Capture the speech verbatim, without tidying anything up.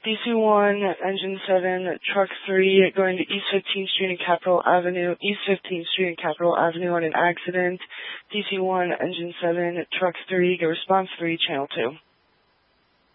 D C one, engine seven, truck three, going to East fifteenth Street and Capitol Avenue, East fifteenth Street and Capitol Avenue on an accident. D C one, engine seven, truck three, go response three, channel two.